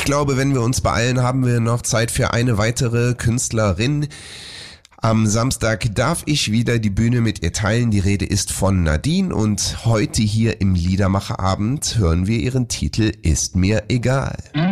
glaube, wenn wir uns beeilen, haben wir noch Zeit für eine weitere Künstlerin. Am Samstag darf ich wieder die Bühne mit ihr teilen. Die Rede ist von Nadine und heute hier im Liedermacherabend hören wir ihren Titel Ist mir egal.